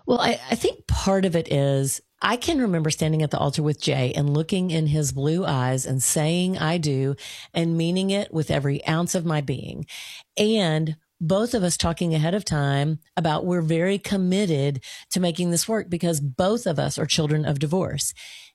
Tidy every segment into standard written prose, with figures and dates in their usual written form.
Well, I think part of it is I can remember standing at the altar with Jay and looking in his blue eyes and saying I do and meaning it with every ounce of my being. And both of us talking ahead of time about we're very committed to making this work because both of us are children of divorce.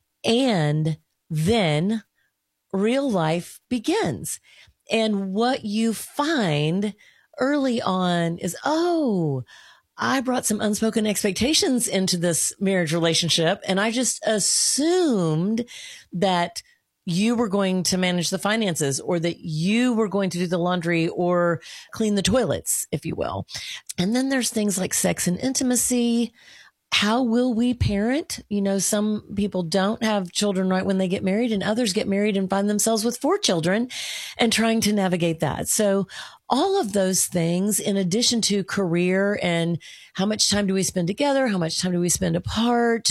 And then real life begins. And what you find early on is, oh, I brought some unspoken expectations into this marriage relationship. And I just assumed that you were going to manage the finances or that you were going to do the laundry or clean the toilets, if you will. And then there's things like sex and intimacy. How will we parent? You know, some people don't have children right when they get married and others get married and find themselves with 4 children and trying to navigate that. So all of those things, in addition to career and how much time do we spend together? How much time do we spend apart?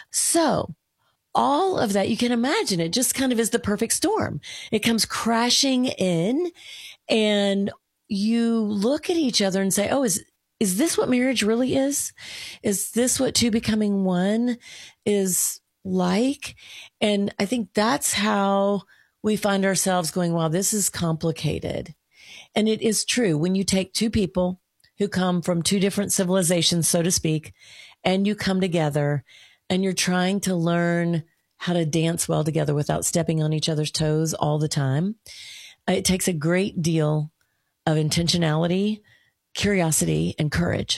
So all of that, you can imagine it just kind of is the perfect storm. It comes crashing in and you look at each other and say, oh, is this what marriage really is? Is this what two becoming one is like? And I think that's how we find ourselves going, wow, this is complicated. And it is true. When you take two people who come from two different civilizations, so to speak, and you come together and you're trying to learn how to dance well together without stepping on each other's toes all the time, it takes a great deal of intentionality, curiosity, and courage.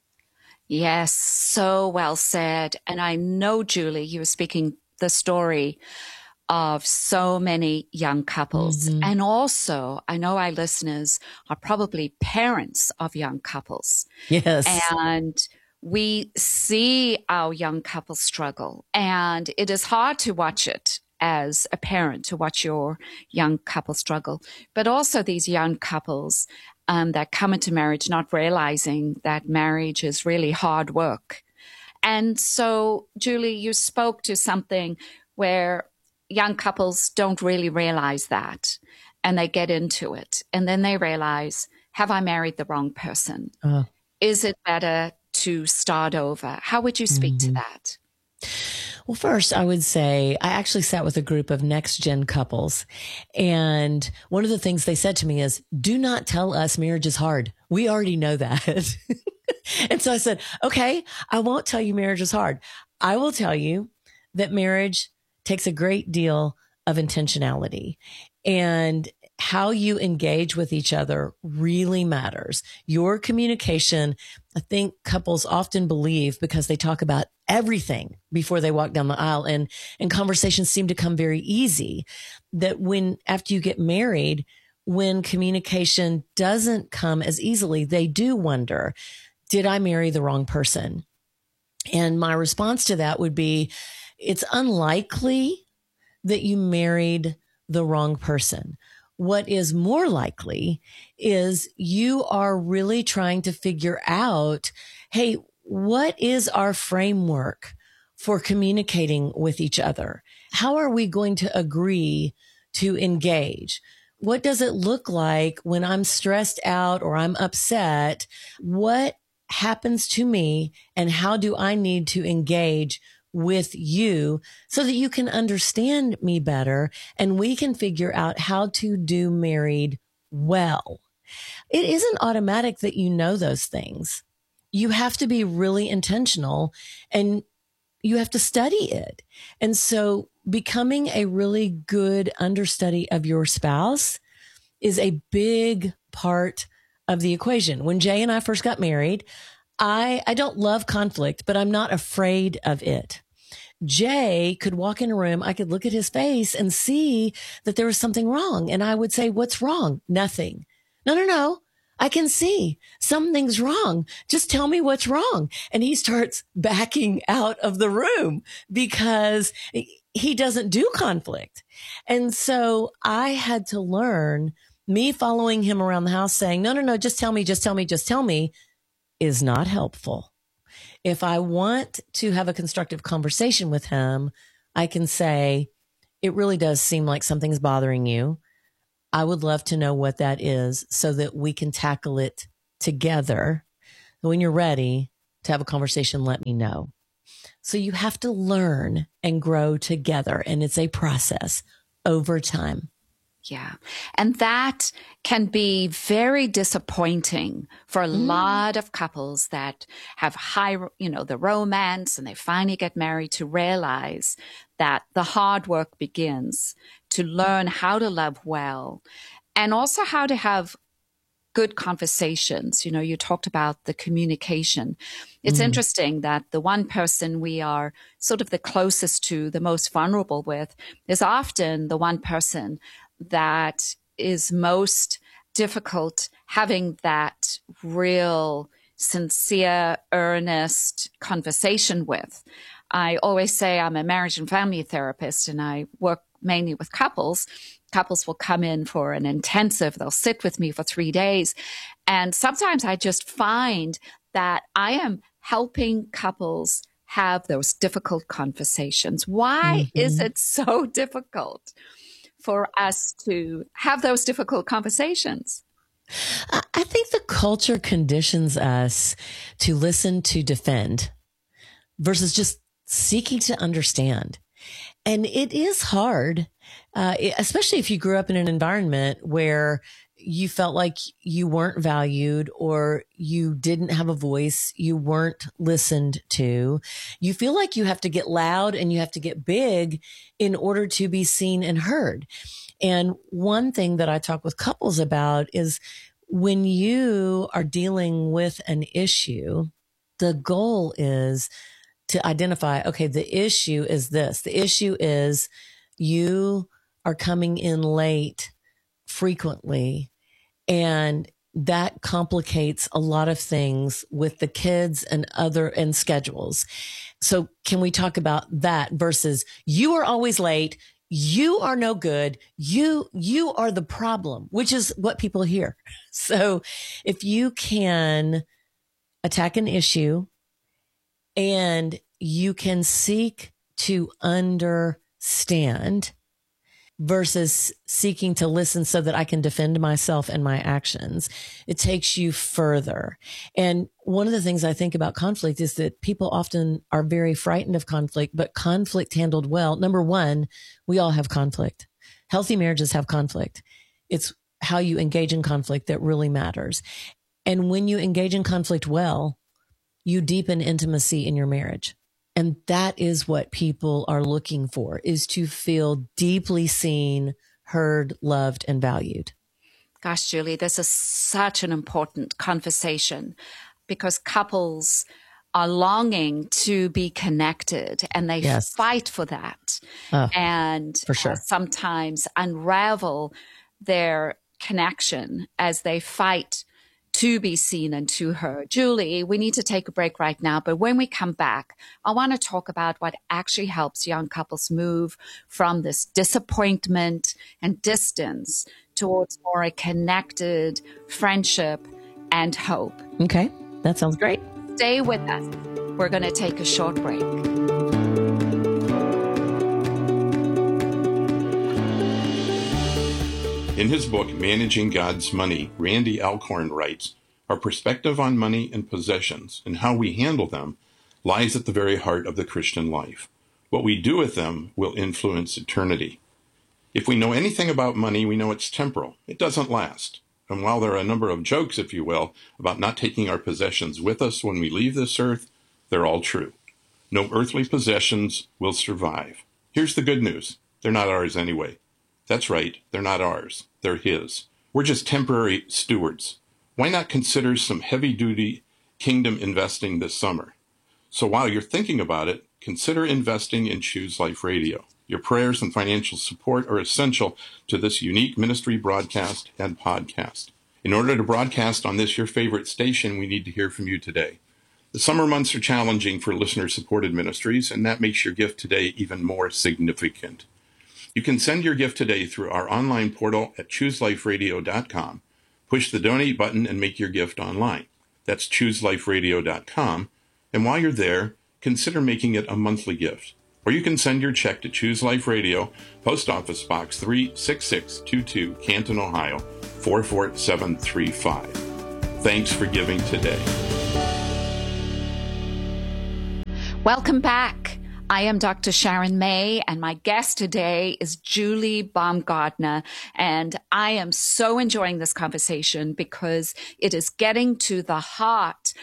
Yes, so well said. And I know, Julie, you were speaking the story of so many young couples. Mm-hmm. And also, I know our listeners are probably parents of young couples. Yes. And we see our young couples struggle. And it is hard to watch it as a parent, to watch your young couple struggle. But also these young couples that come into marriage not realizing that marriage is really hard work. And so, Julie, you spoke to something where young couples don't really realize that, and they get into it. And then they realize, have I married the wrong person? Is it better to start over? How would you speak to that? Well, first, I would say I actually sat with a group of next-gen couples. And one of the things they said to me is, do not tell us marriage is hard. We already know that. And so I said, okay, I won't tell you marriage is hard. I will tell you that marriage takes a great deal of intentionality, and how you engage with each other really matters. Your communication, I think couples often believe, because they talk about everything before they walk down the aisle, and conversations seem to come very easy, that after you get married, when communication doesn't come as easily, they do wonder, did I marry the wrong person? And my response to that would be, it's unlikely that you married the wrong person. What is more likely is you are really trying to figure out, hey, what is our framework for communicating with each other? How are we going to agree to engage? What does it look like when I'm stressed out or I'm upset? What happens to me, and how do I need to engage with you so that you can understand me better and we can figure out how to do married well? It isn't automatic that you know those things. You have to be really intentional and you have to study it. And so becoming a really good understudy of your spouse is a big part of the equation. When Jay and I first got married, I don't love conflict, but I'm not afraid of it. Jay could walk in a room, I could look at his face and see that there was something wrong. And I would say, what's wrong? Nothing. No. I can see something's wrong. Just tell me what's wrong. And he starts backing out of the room because he doesn't do conflict. And so I had to learn, me following him around the house saying, no, just tell me, is not helpful. If I want to have a constructive conversation with him, I can say, it really does seem like something's bothering you. I would love to know what that is so that we can tackle it together. When you're ready, to have a conversation, let me know. So you have to learn and grow together. And it's a process over time. Yeah. And that can be very disappointing for a lot of couples that have the romance and they finally get married, to realize that the hard work begins to learn how to love well and also how to have good conversations. You talked about the communication. It's interesting that the one person we are sort of the closest to, the most vulnerable with, is often the one person that is most difficult having that real, sincere, earnest conversation with. I always say I'm a marriage and family therapist, and I work mainly with couples. Couples will come in for an intensive, they'll sit with me for 3 days. And sometimes I just find that I am helping couples have those difficult conversations. Why is it so difficult for us to have those difficult conversations? I think the culture conditions us to listen to defend versus just seeking to understand. And it is hard, especially if you grew up in an environment where you felt like you weren't valued or you didn't have a voice, you weren't listened to. You feel like you have to get loud and you have to get big in order to be seen and heard. And one thing that I talk with couples about is when you are dealing with an issue, the goal is to identify, okay, the issue is this. The issue is you are coming in late frequently, and that complicates a lot of things with the kids and schedules. So can we talk about that versus you are always late, you are no good, you are the problem, which is what people hear. So if you can attack an issue and you can seek to understand versus seeking to listen so that I can defend myself and my actions, it takes you further. And one of the things I think about conflict is that people often are very frightened of conflict, but conflict handled well. Number one, we all have conflict. Healthy marriages have conflict. It's how you engage in conflict that really matters. And when you engage in conflict well, you deepen intimacy in your marriage. And that is what people are looking for, is to feel deeply seen, heard, loved, and valued. Gosh, Julie, this is such an important conversation because couples are longing to be connected and they fight for that. And for sure. Sometimes unravel their connection as they fight to be seen and to heard. Julie, we need to take a break right now, but when we come back, I want to talk about what actually helps young couples move from this disappointment and distance towards more a connected friendship and hope. Okay, that sounds great. Stay with us. We're going to take a short break. In his book, Managing God's Money, Randy Alcorn writes, "Our perspective on money and possessions and how we handle them lies at the very heart of the Christian life. What we do with them will influence eternity. If we know anything about money, we know it's temporal. It doesn't last. And while there are a number of jokes, if you will, about not taking our possessions with us when we leave this earth, they're all true. No earthly possessions will survive. Here's the good news. They're not ours anyway. That's right, they're not ours. They're his. We're just temporary stewards. Why not consider some heavy-duty kingdom investing this summer? So while you're thinking about it, consider investing in Choose Life Radio. Your prayers and financial support are essential to this unique ministry broadcast and podcast. In order to broadcast on this, your favorite station, we need to hear from you today. The summer months are challenging for listener-supported ministries, and that makes your gift today even more significant. You can send your gift today through our online portal at chooseliferadio.com. Push the donate button and make your gift online. That's chooseliferadio.com. And while you're there, consider making it a monthly gift. Or you can send your check to Choose Life Radio, Post Office Box 36622, Canton, Ohio, 44735. Thanks for giving today. Welcome back. I am Dr. Sharon May, and my guest today is Julie Baumgartner. And I am so enjoying this conversation because it is getting to the heart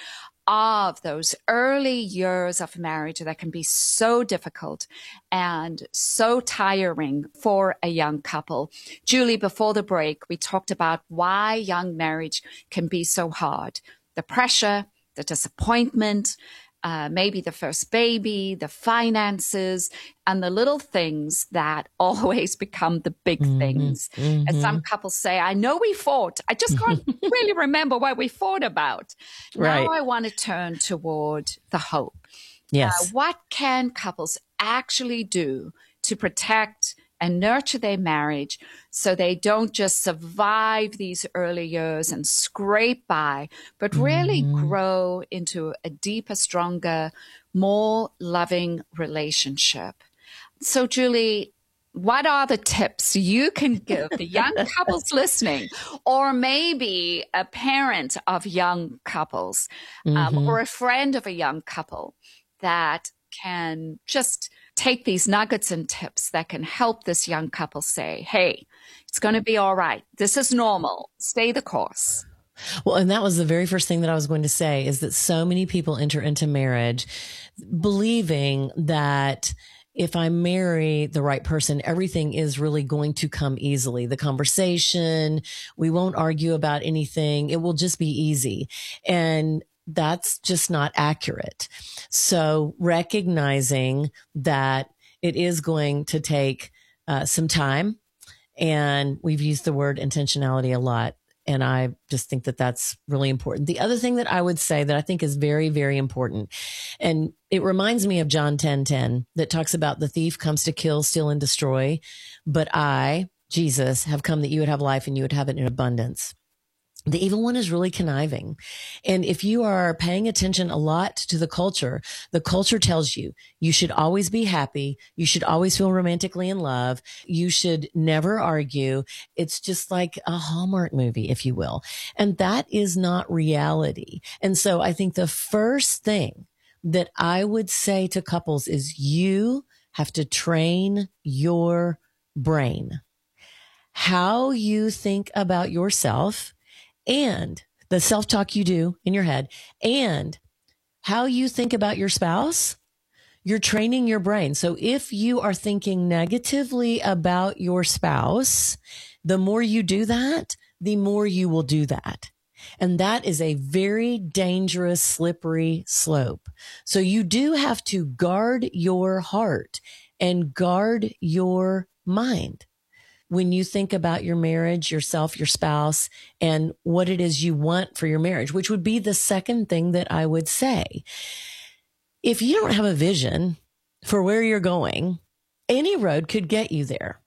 of those early years of marriage that can be so difficult and so tiring for a young couple. Julie, before the break, we talked about why young marriage can be so hard. The pressure, the disappointment, maybe the first baby, the finances, and the little things that always become the big things. As some couples say, I know we fought. I just can't really remember what we fought about. Right. Now I want to turn toward the hope. Yes. What can couples actually do to protect and nurture their marriage so they don't just survive these early years and scrape by, but really grow into a deeper, stronger, more loving relationship? So, Julie, what are the tips you can give the young couples listening, or maybe a parent of young couples, or a friend of a young couple that can just take these nuggets and tips that can help this young couple say, hey, it's going to be all right. This is normal. Stay the course. Well, and that was the very first thing that I was going to say, is that so many people enter into marriage believing that if I marry the right person, everything is really going to come easily. The conversation, we won't argue about anything. It will just be easy. And that's just not accurate. So recognizing that it is going to take some time, and we've used the word intentionality a lot, and I just think that that's really important. The other thing that I would say that I think is very, very important, and it reminds me of John 10:10, that talks about the thief comes to kill, steal, and destroy, but I, Jesus, have come that you would have life and you would have it in abundance. The evil one is really conniving. And if you are paying attention a lot to the culture tells you you should always be happy. You should always feel romantically in love. You should never argue. It's just like a Hallmark movie, if you will. And that is not reality. And so I think the first thing that I would say to couples is you have to train your brain. How you think about yourself, and the self-talk you do in your head, and how you think about your spouse, you're training your brain. So if you are thinking negatively about your spouse, the more you do that, the more you will do that. And that is a very dangerous, slippery slope. So you do have to guard your heart and guard your mind when you think about your marriage, yourself, your spouse, and what it is you want for your marriage, which would be the second thing that I would say. If you don't have a vision for where you're going, any road could get you there.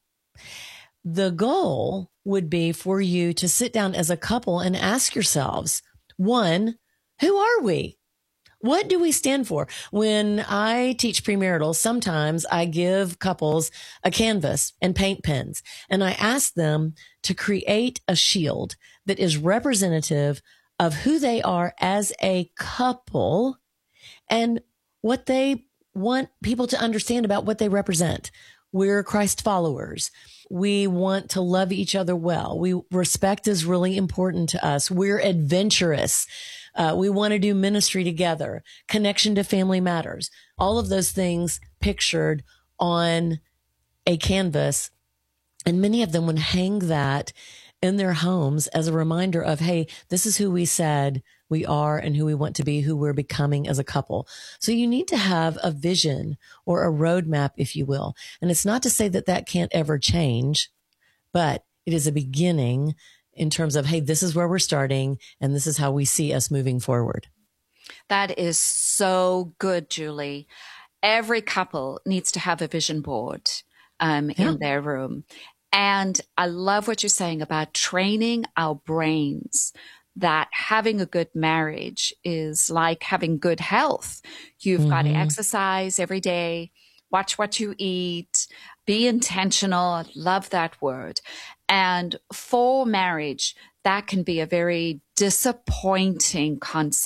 The goal would be for you to sit down as a couple and ask yourselves, one, who are we? What do we stand for? When I teach premarital, sometimes I give couples a canvas and paint pens, and I ask them to create a shield that is representative of who they are as a couple and what they want people to understand about what they represent. We're Christ followers. We want to love each other well. Respect is really important to us. We're adventurous. We want to do ministry together. Connection to family matters. All of those things pictured on a canvas. And many of them would hang that in their homes as a reminder of, hey, this is who we said we are and who we want to be, who we're becoming as a couple. So you need to have a vision or a roadmap, if you will. And it's not to say that that can't ever change, but it is a beginning in terms of, hey, this is where we're starting and this is how we see us moving forward. That is so good, Julie. Every couple needs to have a vision board in their room. And I love what you're saying about training our brains, that having a good marriage is like having good health. You've got to exercise every day, watch what you eat, be intentional. I love that word. And for marriage, that can be a very disappointing concept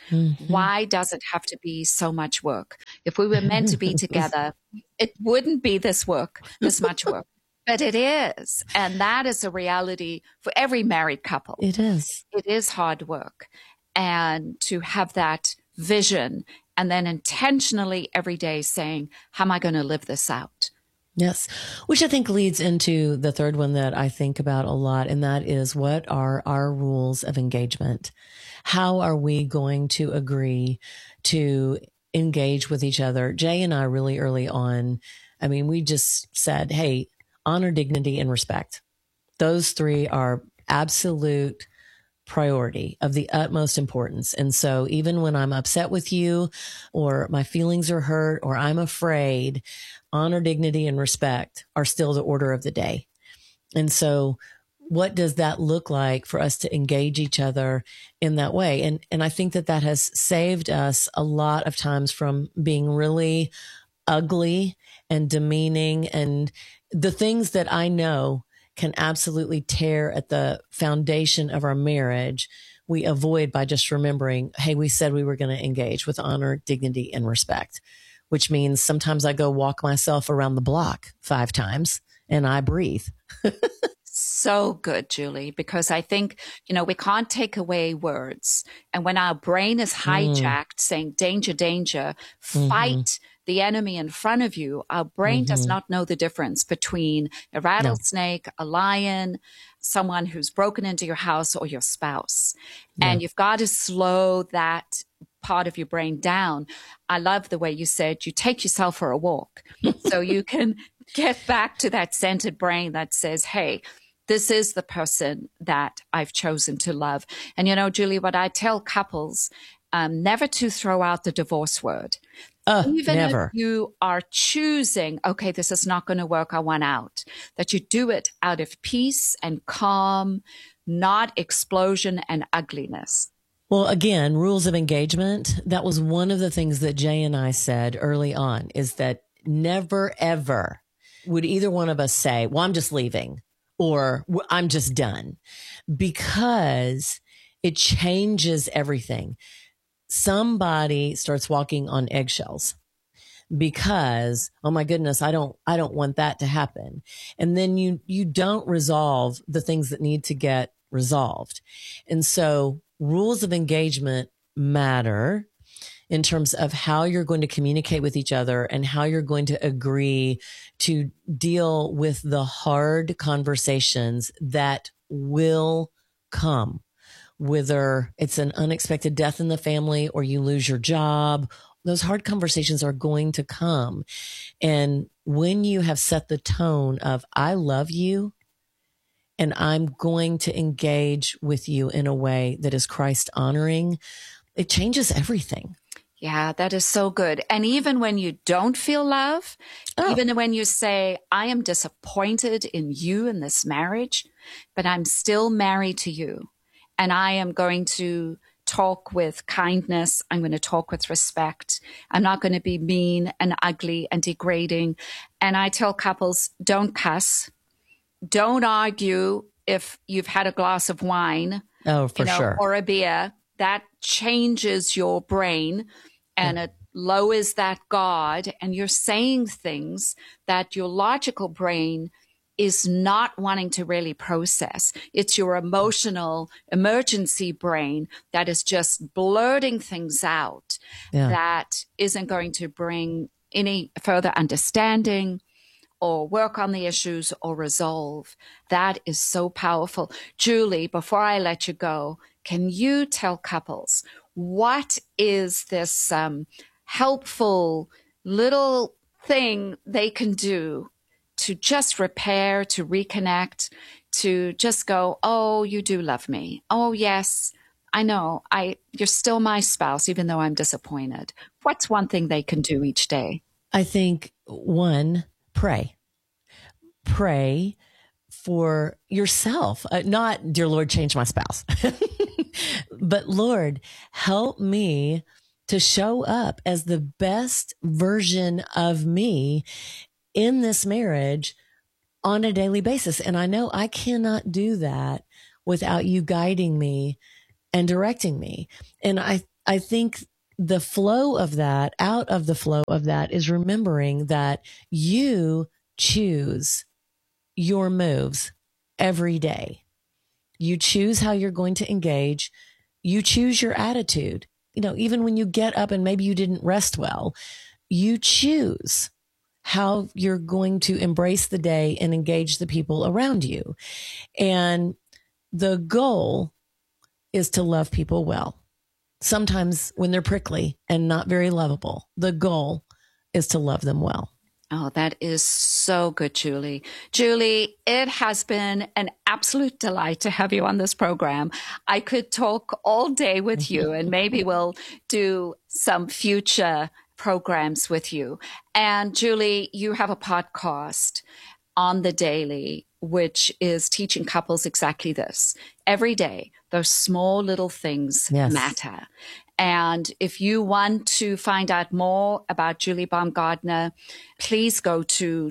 Why does it have to be so much work? If we were meant to be together, it wouldn't be this much work. But it is. And that is a reality for every married couple. It is. It is hard work. And to have that vision and then intentionally every day saying, how am I going to live this out? Yes. Which I think leads into the third one that I think about a lot. And that is, what are our rules of engagement? How are we going to agree to engage with each other? Jay and I really early on, I mean, we just said, hey, honor, dignity, and respect. Those three are absolute priority, of the utmost importance. And so even when I'm upset with you, or my feelings are hurt, or I'm afraid, honor, dignity, and respect are still the order of the day. And so what does that look like for us to engage each other in that way? And I think that has saved us a lot of times from being really ugly and demeaning, and the things that I know can absolutely tear at the foundation of our marriage, we avoid by just remembering, hey, we said we were going to engage with honor, dignity, and respect, which means sometimes I go walk myself around the block 5 times and I breathe. So good, Julie, because I think, we can't take away words. And when our brain is hijacked saying danger, danger, fight the enemy in front of you, our brain does not know the difference between a rattlesnake, a lion, someone who's broken into your house, or your spouse. And you've got to slow that part of your brain down. I love the way you said you take yourself for a walk so you can get back to that centered brain that says, hey, this is the person that I've chosen to love. And, Julie, what I tell couples, never to throw out the divorce word. Even never. If you are choosing, okay, this is not going to work, I want out, that you do it out of peace and calm, not explosion and ugliness. Well, again, rules of engagement. That was one of the things that Jay and I said early on, is that never, ever would either one of us say, well, I'm just leaving, or I'm just done, because it changes everything. Somebody starts walking on eggshells because, oh my goodness, I don't want that to happen. And then you don't resolve the things that need to get resolved. And so rules of engagement matter in terms of how you're going to communicate with each other and how you're going to agree to deal with the hard conversations that will come, whether it's an unexpected death in the family or you lose your job. Those hard conversations are going to come. And when you have set the tone of, I love you and I'm going to engage with you in a way that is Christ honoring, it changes everything. Yeah, that is so good. And even when you don't feel love, even when you say, I am disappointed in you in this marriage, but I'm still married to you, and I am going to talk with kindness. I'm going to talk with respect. I'm not going to be mean and ugly and degrading. And I tell couples, don't cuss. Don't argue if you've had a glass of wine. Oh, for sure. Or a beer. That changes your brain and it lowers that guard. And you're saying things that your logical brain is not wanting to really process. It's your emotional emergency brain that is just blurting things out that isn't going to bring any further understanding or work on the issues or resolve. That is so powerful. Julie, before I let you go, can you tell couples what is this helpful little thing they can do to just repair, to reconnect, to just go, oh, you do love me. Oh, yes, I know. You're still my spouse, even though I'm disappointed. What's one thing they can do each day? I think, one, pray. Pray for yourself, not, dear Lord, change my spouse, but Lord, help me to show up as the best version of me in this marriage on a daily basis. And I know I cannot do that without you guiding me and directing me. And I I think the flow of that, out of the flow of that, is remembering that you choose your moves every day. You choose how you're going to engage. You choose your attitude. Even when you get up and maybe you didn't rest well, you choose how you're going to embrace the day and engage the people around you. And the goal is to love people well. Sometimes when they're prickly and not very lovable, the goal is to love them well. Oh, that is so good, Julie. Julie, it has been an absolute delight to have you on this program. I could talk all day with you, and maybe we'll do some future programs with you. And Julie, you have a podcast on the daily, which is teaching couples exactly this. Every day, those small little things matter. And if you want to find out more about Julie Baumgardner, please go to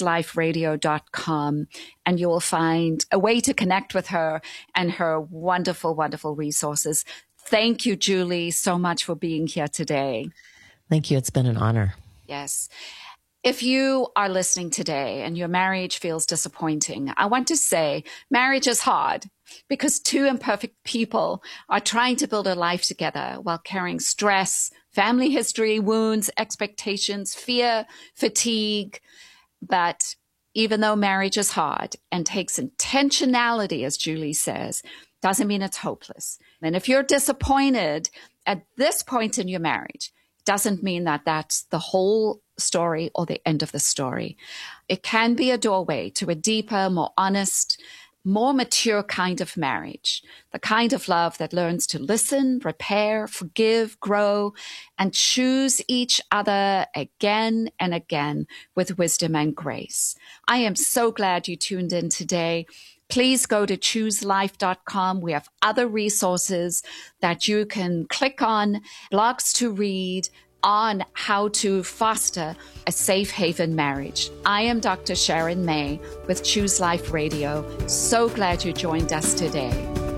chooseliferadio.com and you will find a way to connect with her and her wonderful, wonderful resources. Thank you, Julie, so much for being here today. Thank you. It's been an honor. Yes. If you are listening today and your marriage feels disappointing, I want to say marriage is hard because two imperfect people are trying to build a life together while carrying stress, family history, wounds, expectations, fear, fatigue. But even though marriage is hard and takes intentionality, as Julie says, doesn't mean it's hopeless. And if you're disappointed at this point in your marriage, doesn't mean that that's the whole story or the end of the story. It can be a doorway to a deeper, more honest, more mature kind of marriage, the kind of love that learns to listen, repair, forgive, grow, and choose each other again and again with wisdom and grace. I am so glad you tuned in today. Please go to chooselife.com. We have other resources that you can click on, blogs to read, on how to foster a safe haven marriage. I am Dr. Sharon May with Choose Life Radio. So glad you joined us today.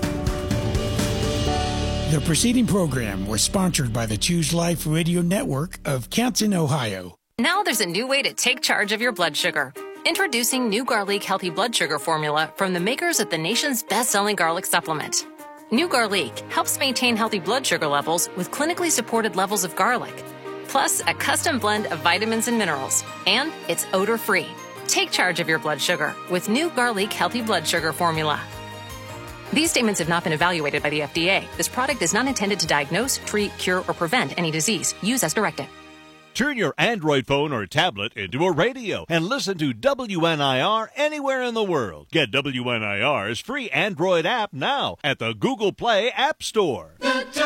The preceding program was sponsored by the Choose Life Radio Network of Canton, Ohio. Now there's a new way to take charge of your blood sugar. Introducing New Garlic Healthy Blood Sugar Formula from the makers of the nation's best-selling garlic supplement. New Garlic helps maintain healthy blood sugar levels with clinically supported levels of garlic, plus a custom blend of vitamins and minerals, and it's odor-free. Take charge of your blood sugar with New Garlic Healthy Blood Sugar Formula. These statements have not been evaluated by the FDA. This product is not intended to diagnose, treat, cure, or prevent any disease. Use as directed. Turn your Android phone or tablet into a radio and listen to WNIR anywhere in the world. Get WNIR's free Android app now at the Google Play App Store.